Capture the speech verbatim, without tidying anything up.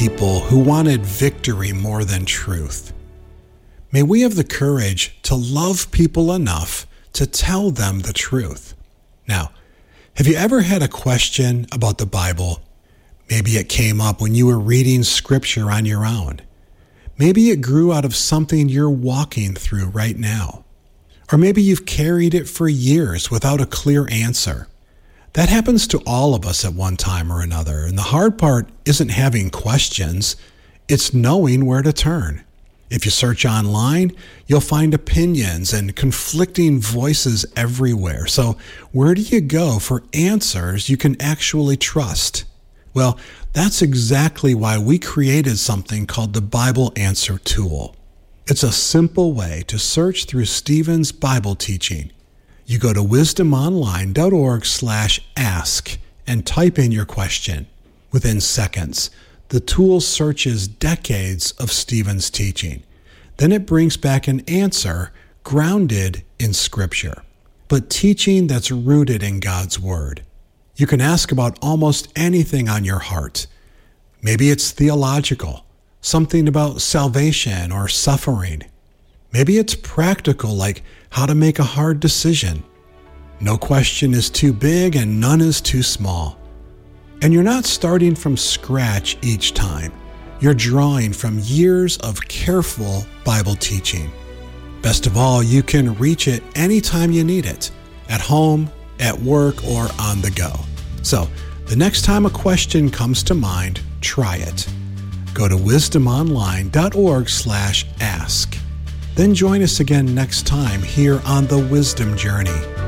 people who wanted victory more than truth. May we have the courage to love people enough to tell them the truth. Now, have you ever had a question about the Bible? Maybe it came up when you were reading scripture on your own. Maybe it grew out of something you're walking through right now. Or maybe you've carried it for years without a clear answer. That happens to all of us at one time or another, and the hard part isn't having questions, it's knowing where to turn. If you search online, you'll find opinions and conflicting voices everywhere. So where do you go for answers you can actually trust? Well, that's exactly why we created something called the Bible Answer Tool. It's a simple way to search through Stephen's Bible teaching. You go to wisdomonline.org slash ask and type in your question. Within seconds, the tool searches decades of Stephen's teaching. Then it brings back an answer grounded in Scripture, but teaching that's rooted in God's Word. You can ask about almost anything on your heart. Maybe it's theological, something about salvation or suffering. Maybe it's practical, like how to make a hard decision. No question is too big and none is too small. And you're not starting from scratch each time. You're drawing from years of careful Bible teaching. Best of all, you can reach it anytime you need it, at home, at work, or on the go. So, the next time a question comes to mind, try it. Go to wisdomonline.org slash ask. Then join us again next time here on The Wisdom Journey.